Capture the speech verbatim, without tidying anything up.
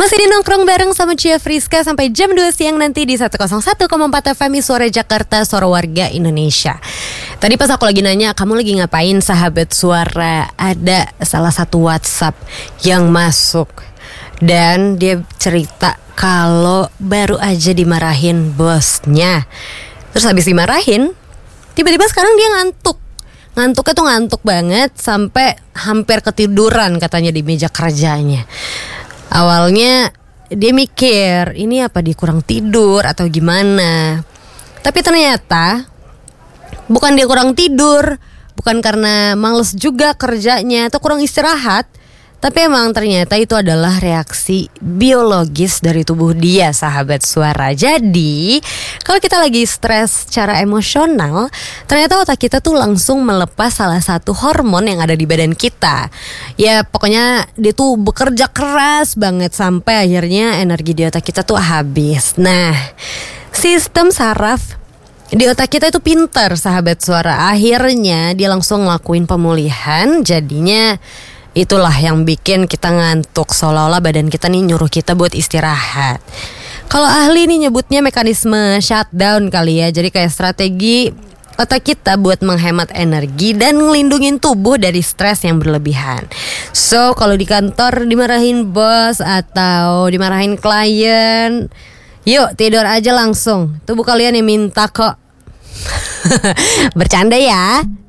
Masih di nongkrong bareng sama Cia Friska sampai jam dua siang nanti di seratus satu koma empat F M Suara Jakarta, Suara Warga Indonesia. Tadi pas aku lagi nanya, kamu lagi ngapain sahabat suara? Ada salah satu WhatsApp yang masuk dan dia cerita kalau baru aja dimarahin bosnya. Terus habis dimarahin, tiba-tiba sekarang dia ngantuk. Ngantuknya tuh ngantuk banget sampai hampir ketiduran katanya di meja kerjanya. Awalnya dia mikir ini apa dia kurang tidur atau gimana. Tapi ternyata bukan dia kurang tidur, bukan karena males juga kerjanya atau kurang istirahat. Tapi emang ternyata itu adalah reaksi biologis dari tubuh dia, sahabat suara. Jadi kalau kita lagi stres secara emosional, ternyata otak kita tuh langsung melepas salah satu hormon yang ada di badan kita. Ya pokoknya dia tuh bekerja keras banget sampai akhirnya energi di otak kita tuh habis. Nah, sistem saraf di otak kita itu pinter, sahabat suara. Akhirnya dia langsung ngelakuin pemulihan. Jadinya itulah yang bikin kita ngantuk, seolah-olah badan kita nih nyuruh kita buat istirahat. Kalau ahli nih nyebutnya mekanisme shutdown kali ya. Jadi kayak strategi otak kita buat menghemat energi dan ngelindungin tubuh dari stres yang berlebihan. So kalau di kantor dimarahin bos atau dimarahin klien, yuk tidur aja langsung. Tubuh kalian yang minta kok. Bercanda ya.